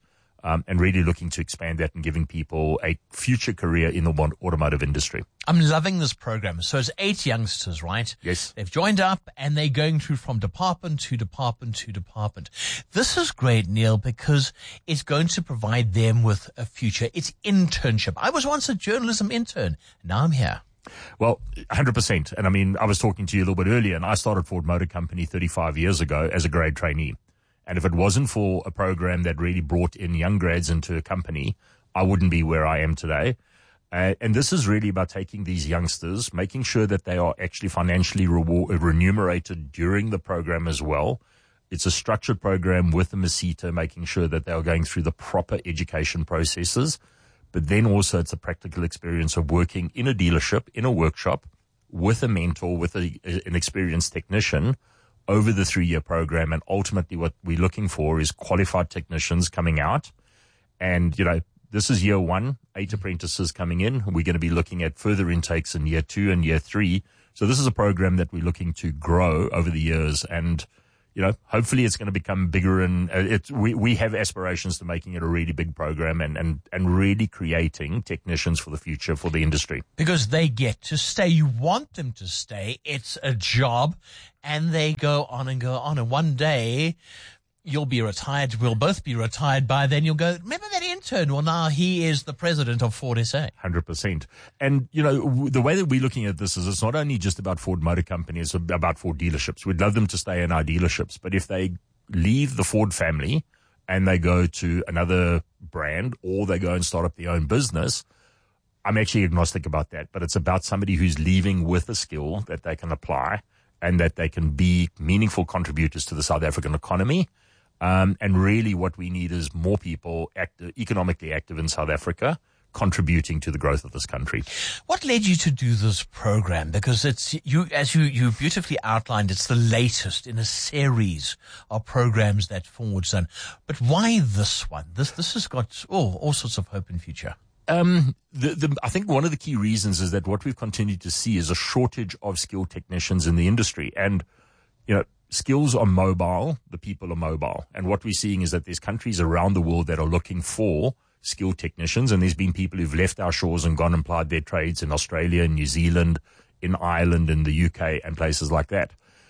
um, and really looking to expand that and giving people a future career in the automotive industry. I'm loving this program. So it's eight youngsters, right? Yes. They've joined up and they're going through from department to department to department. This is great, Neil, because it's going to provide them with a future. It's internship. I was once a journalism intern. Now I'm here. Well, one hundred percent. And I mean, I was talking to you a little bit earlier, and I started Ford Motor Company thirty-five years ago as a grade trainee. And if it wasn't for a program that really brought in young grads into a company, I wouldn't be where I am today. Uh, and this is really about taking these youngsters, making sure that they are actually financially reward, remunerated during the program as well. It's a structured program with the Masita, making sure that they are going through the proper education processes. But then also it's a practical experience of working in a dealership, in a workshop, with a mentor, with a, an experienced technician over the three-year program. And ultimately what we're looking for is qualified technicians coming out. And, you know, this is year one, eight apprentices coming in. We're going to be looking at further intakes in year two and year three. So this is a program that we're looking to grow over the years. And, you know, hopefully it's going to become bigger, and uh, it, we, we have aspirations to making it a really big program and, and, and really creating technicians for the future for the industry. Because they get to stay. You want them to stay. It's a job, and they go on and go on. And one day you'll be retired. We'll both be retired by then. You'll go, remember that intern? Well, now he is the president of Ford S A. one hundred percent. And, you know, w- the way that we're looking at this is it's not only just about Ford Motor Company, it's about Ford dealerships. We'd love them to stay in our dealerships. But if they leave the Ford family and they go to another brand or they go and start up their own business, I'm actually agnostic about that. But it's about somebody who's leaving with a skill that they can apply and that they can be meaningful contributors to the South African economy. Um, and really what we need is more people active, economically active in South Africa, contributing to the growth of this country. What led you to do this program? Because it's, you, as you, you beautifully outlined, it's the latest in a series of programs that Ford's done. But why this one? This, this has got oh, all sorts of hope in future. Um, the, the, I think one of the key reasons is that what we've continued to see is a shortage of skilled technicians in the industry. And, you know, skills are mobile, the people are mobile. And what we're seeing is that there's countries around the world that are looking for skilled technicians. And there's been people who've left our shores and gone and applied their trades in Australia, in New Zealand, in Ireland, in the U K, and places like that.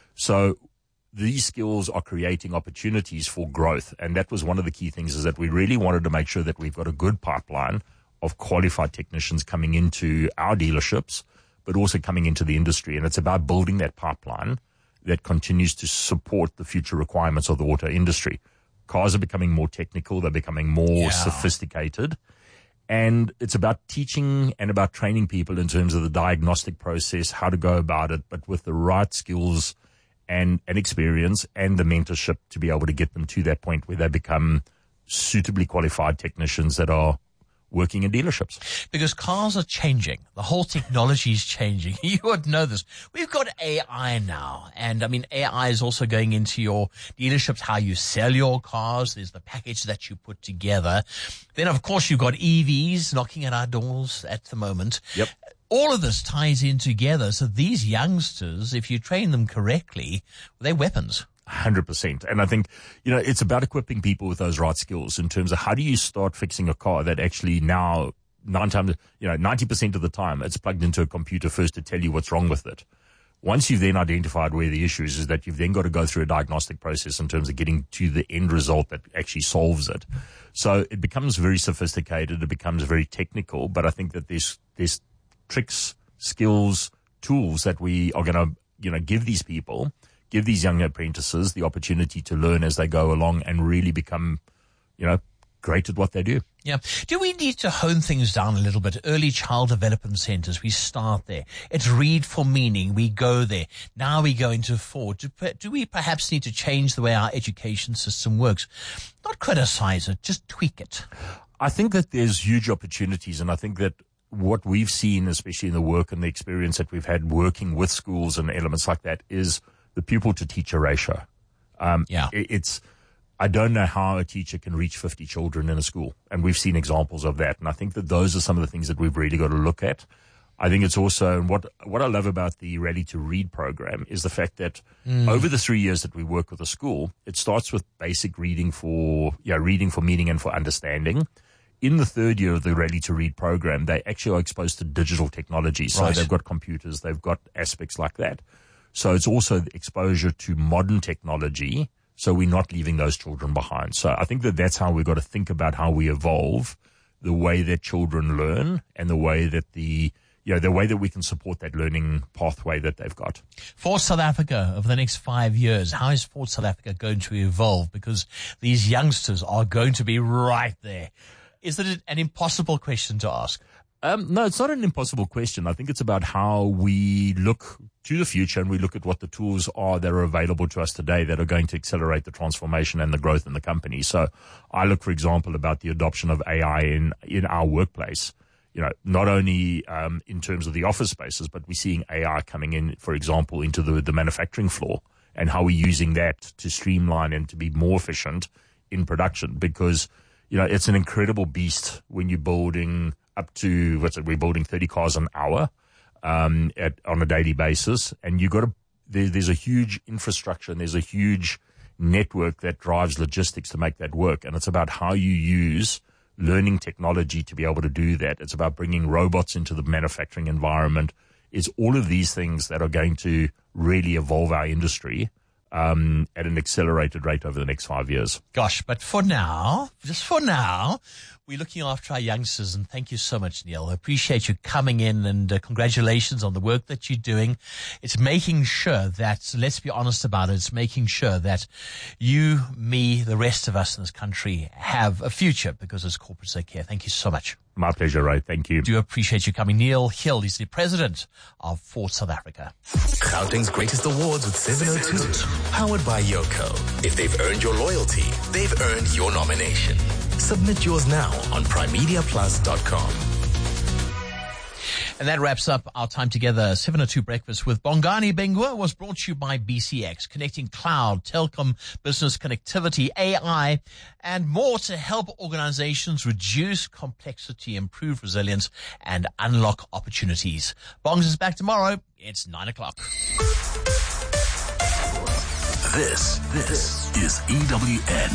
So these skills are creating opportunities for growth. And that was one of the key things, is that we really wanted to make sure that we've got a good pipeline of qualified technicians coming into our dealerships, but also coming into the industry. And it's about building that pipeline that continues to support the future requirements of the auto industry. Cars are becoming more technical. They're becoming more yeah. sophisticated. And it's about teaching and about training people in terms of the diagnostic process, how to go about it, but with the right skills and, and experience and the mentorship to be able to get them to that point where they become suitably qualified technicians that are working in dealerships. Because cars are changing. The whole technology is changing. You would know this. We've got A I now. And I mean, A I is also going into your dealerships, how you sell your cars. There's the package that you put together. Then, of course, you've got E Vs knocking at our doors at the moment. Yep. All of this ties in together. So these youngsters, if you train them correctly, they're weapons. one hundred percent. And I think, you know, it's about equipping people with those right skills in terms of how do you start fixing a car that actually now, nine times, you know, ninety percent of the time it's plugged into a computer first to tell you what's wrong with it. Once you've then identified where the issue is, is that you've then got to go through a diagnostic process in terms of getting to the end result that actually solves it. So it becomes very sophisticated. It becomes very technical, but I think that there's, there's tricks, skills, tools that we are going to, you know, give these people, give these young apprentices the opportunity to learn as they go along and really become, you know, great at what they do. Yeah. Do we need to hone things down a little bit? Early child development centers, we start there. It's Read for Meaning. We go there. Now we go into Ford. Do, do we perhaps need to change the way our education system works? Not criticize it, just tweak it. I think that there's huge opportunities, and I think that what we've seen, especially in the work and the experience that we've had working with schools and elements like that, is the pupil to teacher ratio. Um, yeah. It, it's, I don't know how a teacher can reach fifty children in a school. And we've seen examples of that. And I think that those are some of the things that we've really got to look at. I think it's also, and what what I love about the Ready to Read program is the fact that Mm. over the three years that we work with the school, it starts with basic reading for, yeah, reading for meaning and for understanding. In the third year of the Ready to Read program, they actually are exposed to digital technology. So Right. they've got computers, they've got aspects like that. So it's also the exposure to modern technology. So we're not leaving those children behind. So I think that that's how we've got to think about how we evolve the way that children learn and the way that the, you know, the way that we can support that learning pathway that they've got. For South Africa, over the next five years, how is Fort South Africa going to evolve? Because these youngsters are going to be right there. Is it an impossible question to ask? Um, no, it's not an impossible question. I think it's about how we look to the future and we look at what the tools are that are available to us today that are going to accelerate the transformation and the growth in the company. So I look, for example, about the adoption of A I in, in our workplace. You know, not only um, in terms of the office spaces, but we're seeing A I coming in, for example, into the, the manufacturing floor and how we're using that to streamline and to be more efficient in production. Because, you know, it's an incredible beast when you're building up to, what's it, we're building thirty cars an hour um, at, on a daily basis. And you got to, there, there's a huge infrastructure and there's a huge network that drives logistics to make that work. And it's about how you use learning technology to be able to do that. It's about bringing robots into the manufacturing environment. It's all of these things that are going to really evolve our industry um, at an accelerated rate over the next five years. Gosh, but for now, just for now, we're looking after our youngsters, and thank you so much, Neil. I appreciate you coming in, and uh, congratulations on the work that you're doing. It's making sure that, let's be honest about it, it's making sure that you, me, the rest of us in this country have a future because as corporates they care. Thank you so much. My pleasure, Ray. Thank you. Do appreciate you coming. Neil Hill, he's the president of Fort South Africa. Gauteng's greatest awards with seven oh two. Powered by Yoko. If they've earned your loyalty, they've earned your nomination. Submit yours now on prime media plus dot com. And that wraps up our time together. seven oh two Breakfast with Bongani Bengwa was brought to you by B C X, connecting cloud, telecom, business connectivity, A I, and more to help organizations reduce complexity, improve resilience, and unlock opportunities. Bongs is back tomorrow. It's nine o'clock. This, this is E W N.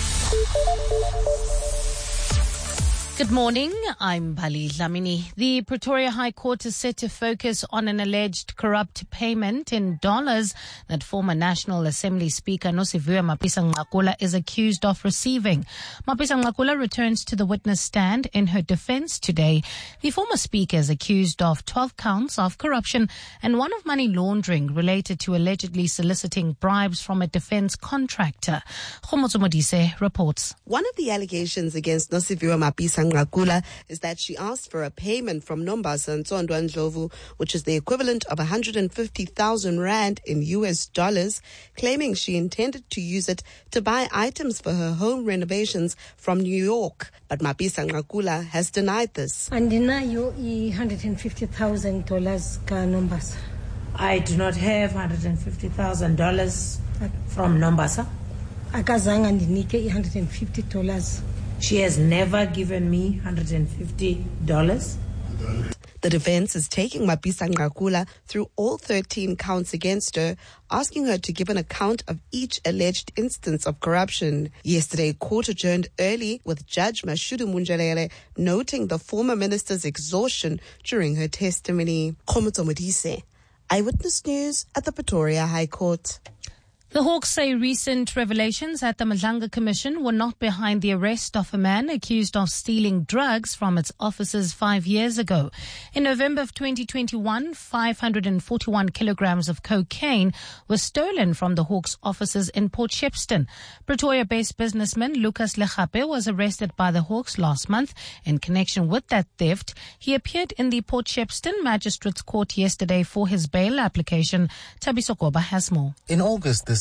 Good morning, I'm Bali Dlamini. The Pretoria High Court is set to focus on an alleged corrupt payment in dollars that former National Assembly Speaker Nosiviwe Mapisa-Nqakula is accused of receiving. Mapisa-Nqakula returns to the witness stand in her defense today. The former speaker is accused of twelve counts of corruption and one of money laundering related to allegedly soliciting bribes from a defense contractor. Khomotso Modise reports. One of the allegations against Nosiviwe Mapisa Nqakula is that she asked for a payment from Nombasa Ntsondwa Ndlovu, which is the equivalent of one hundred fifty thousand rand in U S dollars, claiming she intended to use it to buy items for her home renovations from New York. But Mapisa Nqakula has denied this. Andinayo one hundred fifty thousand dollars ka Nombasa. I do not have one hundred fifty thousand dollars from Nombasa. Akazanga ndinike one hundred fifty dollars. She has never given me one hundred fifty dollars. The defense is taking Mapisa Nqakula through all thirteen counts against her, asking her to give an account of each alleged instance of corruption. Yesterday, court adjourned early with Judge Mashudu Munjalele noting the former minister's exhaustion during her testimony. Khomotso Modise, Eyewitness News at the Pretoria High Court. The Hawks say recent revelations at the Madlanga Commission were not behind the arrest of a man accused of stealing drugs from its offices five years ago. In November of twenty twenty-one, five hundred forty-one kilograms of cocaine was stolen from the Hawks offices in Port Shepstone. Pretoria-based businessman Lucas Lechape was arrested by the Hawks last month in connection with that theft. He appeared in the Port Shepstone Magistrates Court yesterday for his bail application. Tabiso Goba has more. In August this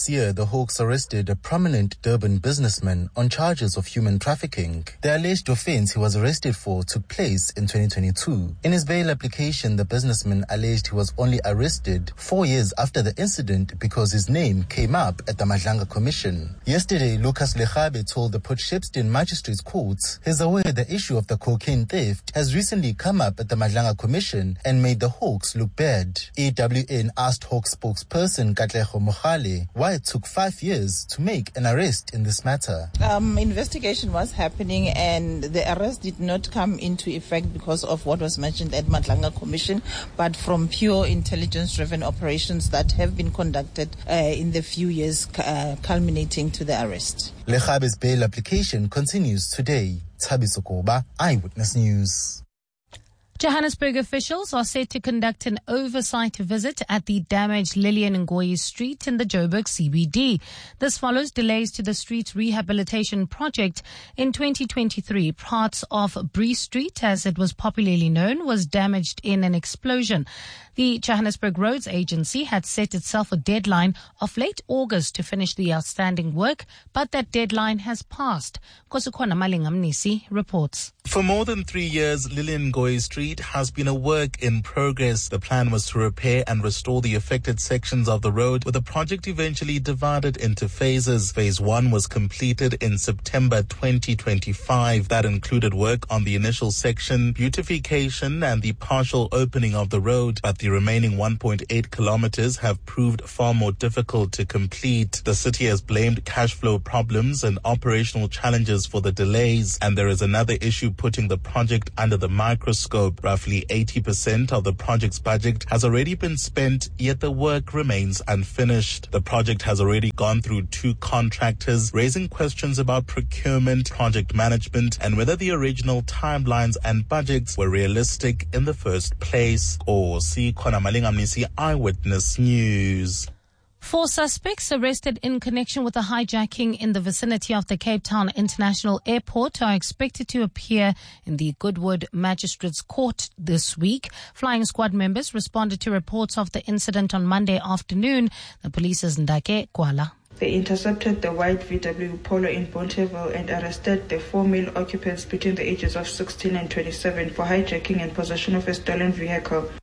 this year, the Hawks arrested a prominent Durban businessman on charges of human trafficking. The alleged offense he was arrested for took place in twenty twenty-two. In his bail application, the businessman alleged he was only arrested four years after the incident because his name came up at the Madlanga Commission. Yesterday, Lucas Lechabe told the Port Shepstone Magistrates Court he's aware the issue of the cocaine theft has recently come up at the Madlanga Commission and made the Hawks look bad. E W N asked Hawks spokesperson Katlego Mogale why it took five years to make an arrest in this matter. Um, investigation was happening and the arrest did not come into effect because of what was mentioned at Madlanga Commission, but from pure intelligence-driven operations that have been conducted uh, in the few years uh, culminating to the arrest. Lechabe's bail application continues today. Thabiso Koba, Eyewitness News. Johannesburg officials are set to conduct an oversight visit at the damaged Lillian Ngoyi Street in the Joburg C B D. This follows delays to the street's rehabilitation project. In twenty twenty-three, parts of Bree Street, as it was popularly known, was damaged in an explosion. The Johannesburg Roads Agency had set itself a deadline of late August to finish the outstanding work, but that deadline has passed. Kosukwana Malingamnisi reports. For more than three years, Lillian Ngoyi Street has been a work in progress. The plan was to repair and restore the affected sections of the road, with the project eventually divided into phases. Phase one was completed in September twenty twenty-five. That included work on the initial section, beautification, and the partial opening of the road. But the remaining one point eight kilometers have proved far more difficult to complete. The city has blamed cash flow problems and operational challenges for the delays, and there is another issue putting the project under the microscope. Roughly eighty percent of the project's budget has already been spent, yet the work remains unfinished. The project has already gone through two contractors, raising questions about procurement, project management, and whether the original timelines and budgets were realistic in the first place. Or see Kona Malingamnisi, Eyewitness News. Four suspects arrested in connection with a hijacking in the vicinity of the Cape Town International Airport are expected to appear in the Goodwood Magistrates Court this week. Flying squad members responded to reports of the incident on Monday afternoon. The police's Ndake Kwala. They intercepted the white V W Polo in Bonteville and arrested the four male occupants between the ages of sixteen and twenty-seven for hijacking and possession of a stolen vehicle.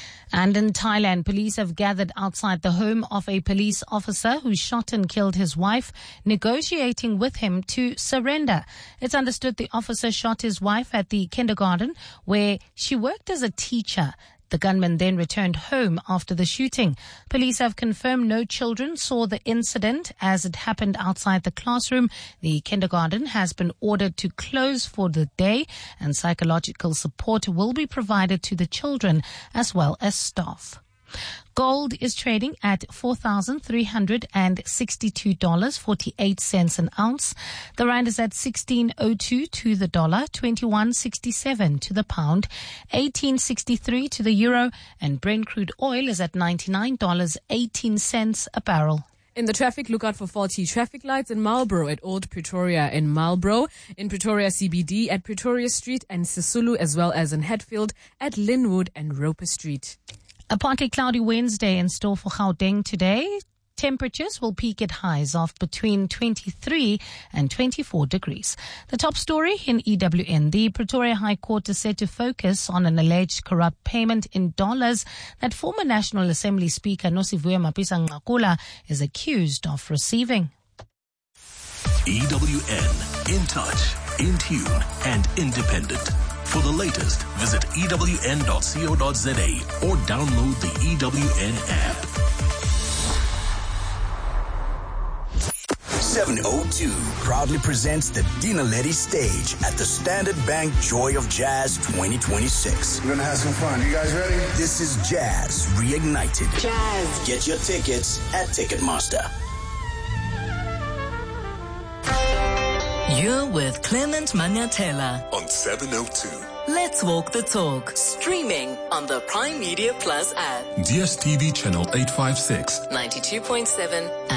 And in Thailand, police have gathered outside the home of a police officer who shot and killed his wife, negotiating with him to surrender. It's understood the officer shot his wife at the kindergarten where she worked as a teacher. The gunman then returned home after the shooting. Police have confirmed no children saw the incident as it happened outside the classroom. The kindergarten has been ordered to close for the day, and psychological support will be provided to the children as well as staff. Gold is trading at four thousand three hundred sixty-two dollars and forty-eight cents an ounce. The rand is at sixteen oh two to the dollar, twenty-one sixty-seven to the pound, eighteen sixty-three to the euro, and Brent crude oil is at ninety-nine dollars and eighteen cents a barrel. In the traffic, look out for faulty traffic lights in Marlborough at Old Pretoria in Marlborough, in Pretoria C B D at Pretoria Street and Sisulu, as well as in Hatfield at Linwood and Roper Street. A partly cloudy Wednesday in store for Gauteng today. Temperatures will peak at highs of between twenty-three and twenty-four degrees. The top story in E W N. The Pretoria High Court is set to focus on an alleged corrupt payment in dollars that former National Assembly Speaker Nosiviwe Mapisa-Nqakula is accused of receiving. E W N, in touch, in tune, and independent. For the latest, visit E W N dot co dot za or download the E W N app. seven oh two proudly presents the Dina Letty stage at the Standard Bank Joy of Jazz twenty twenty-six. We're going to have some fun. You guys ready? This is Jazz Reignited. Jazz. Get your tickets at Ticketmaster. You're with Clement Manyatela on seven oh two. Let's walk the talk. Streaming on the Prime Media Plus app. D S T V channel eight fifty-six. ninety-two point seven